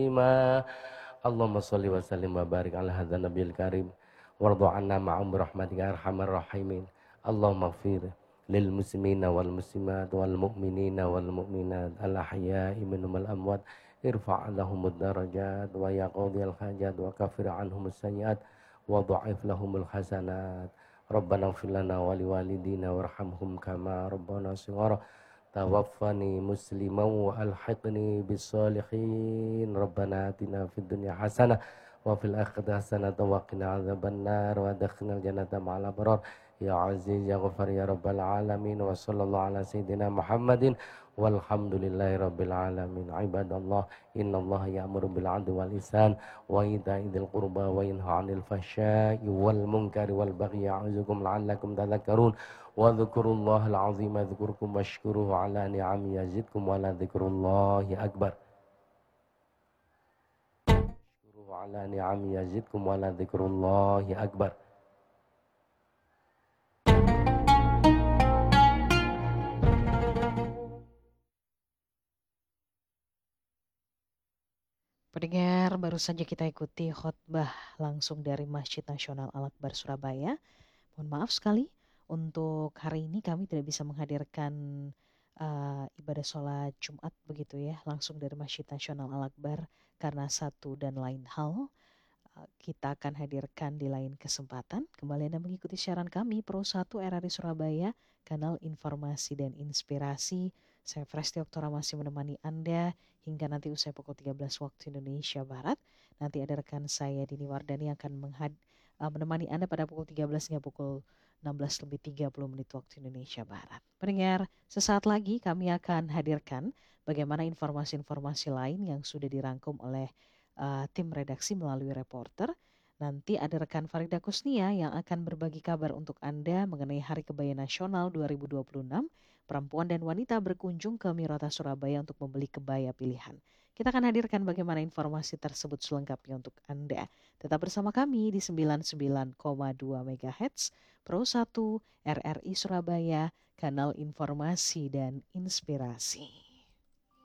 Ma Allahumma sholli wa sallim wa barik ala hadzal nabiyil karim warḍa 'anna ma'hum bi rahmatika ya arhamar rahimin. Allahumma ighfir lil muslimina wal muslimat wal mu'minina wal mu'minat al ahya'i minhum wal amwat irfa' lahumud darajat wa ya qadhiyal hajat wa kaffir 'anhum as-sayyi'at wa dha'if lahumul hasanat. Rabbana ighfir lana wa liwalidina warhamhum kama rabbana shighara. Tawaffani musliman wa alhiqni bissalihin. Rabbana atina fid dunya hasanah wa fil akhirati hasanah wa qina adzabannar wa adkhilnal jannata ma'al abrar. Ya Aziz ya Ghaffar ya Rabbal alamin wa sallallahu ala sayyidina Muhammadin walhamdulillahi rabbil alamin. Ibadallah, innallaha ya'muru bil 'adli wal ihsan wa ita'i dzil qurba wa yanha 'anil fahsya'i wal munkari wal baghi ya'idzukum la'allakum tadhakkarun. Wa dzkurullahal azim dzkurkum washkuruhu ala ni'ami yazidkum wa la dzikrullahi akbar. Washkuruhu ala ni'ami yazidkum wa la dzikrullahi akbar. Pendengar, baru saja kita ikuti khutbah langsung dari Masjid Nasional Al-Akbar Surabaya. Mohon maaf sekali untuk hari ini kami tidak bisa menghadirkan ibadah sholat Jumat begitu ya, langsung dari Masjid Nasional Al-Akbar karena satu dan lain hal. Kita akan hadirkan di lain kesempatan. Kembali Anda mengikuti siaran kami Pro 1 RRI Surabaya, kanal informasi dan inspirasi. Saya Presti Oktora masih menemani Anda hingga nanti usai pukul 13 waktu Indonesia Barat. Nanti ada rekan saya Dini Wardani yang akan menemani Anda pada pukul 13 hingga pukul 16 lebih 30 menit waktu Indonesia Barat. Pendengar, sesaat lagi kami akan hadirkan bagaimana informasi-informasi lain yang sudah dirangkum oleh tim redaksi melalui reporter. Nanti ada rekan Farida Kusnia yang akan berbagi kabar untuk Anda mengenai Hari Kebaya Nasional 2026. Perempuan dan wanita berkunjung ke Mirota Surabaya untuk membeli kebaya pilihan. Kita akan hadirkan bagaimana informasi tersebut selengkapnya untuk Anda. Tetap bersama kami di 99,2 MHz Pro 1 RRI Surabaya, kanal informasi dan inspirasi.